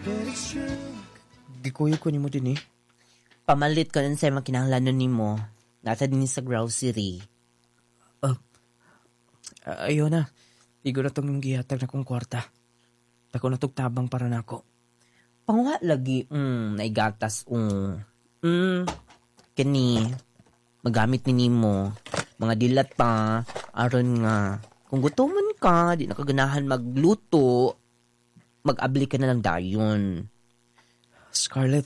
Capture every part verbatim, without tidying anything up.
Gikuyo ko ni mo din eh. Pamalit ko nun sa makinahanglanon ni mo. Nata din sa grocery. Uh, ayaw na. Igo na tong yung gihatag na kong kwarta. Tako na tong tabang para nako. Pangwa lagi, mm, naigagtas, um. Mm, kani, magamit ni Nimo. Mga dilat pa, aron nga. Kung gutomon ka, di nakaganahan magluto, mag-abli ka na lang dayon. Scarlett,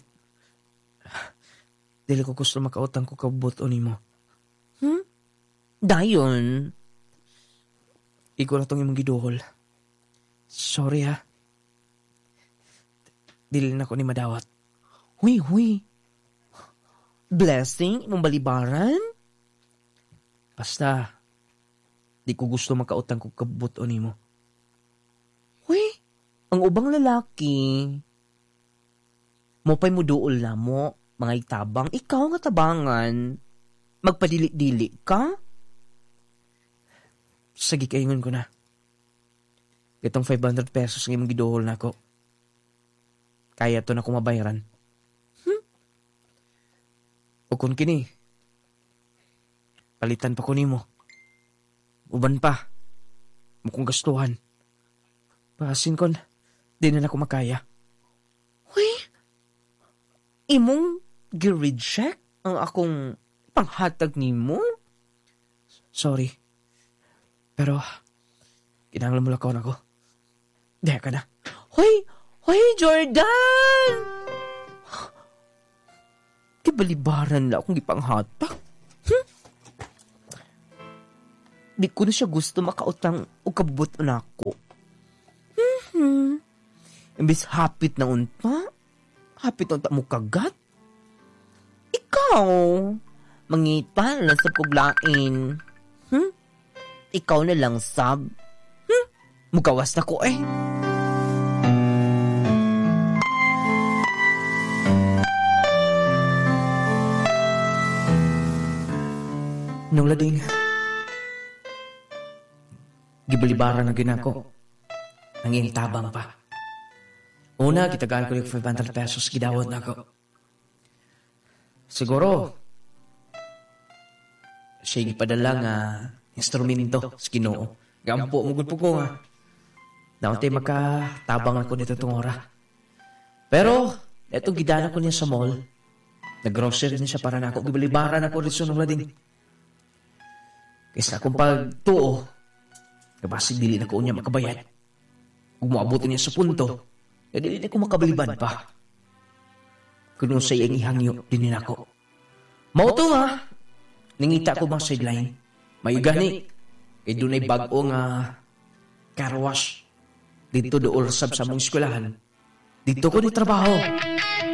dili ko gusto makautang ko kabuto ni mo. Hmm? Dayon? Igo na tong imong giduhol. Sorry ha. Dili na ko ni madawat. Huy, huy. Blessing, imong balibaran? Basta, di ko gusto makautang ko kabuto ni mo. Huy, ang ubang lalaki. Mopay mo duol na mo, mga itabang, ikaw nga tabangan. Magpadili-dili ka? Sige, kaingon ko na. Itong five hundred pesos ng imong giduhol na ko. Kaya to na kumabayaran. Hmm? O kung kini, palitan pa ko ni mo. Uban pa. Mukong gastuhan. Pasin kon, di na ako makaya. Huy, imong gi-reject ang akong panghatag ni mo? Sorry. Pero, kinahanglan mo lang ako. Diya ka na. Hoy! Hoy, Jordan! Kibalibaran na akong ipanghatak. Hmm? Di ko na siya gusto makautang o kabut na ako. Mm-hmm. Imbis hapit na unta, hapit na unta mo kagat. Ikaw, mangita na sa puglain. Hmm? Ikaw na lang, sab. Hmm? Mugawas na ko eh. Nung lading, gibalibaran na ginako. Nanging tabang pa. Una, kitagal ko yung five hundred pesos gidawad na ako. Siguro, siya ipadala nga instrumento sa Ginoo. Gampo, mugod po ko nga. Naunti makatabang ako nito itong ora. Pero, itong gidana ko niya sa mall. Nag-grocery niya siya para na ako. Gibalibaran ako rin sunong lading. Kaysa kung pagtuo, kabasig dili na ko niya makabayad. Kung maabuto niya sa punto, eh dili na ko makabaliban pa. Kung sa iyang ihangyo, din na ako. Mauto nga, nangita ko bang sideline. May gani, kay doon ay bago nga car wash. Dito doon sab sa mong eskwelahan. Dito ko di trabaho.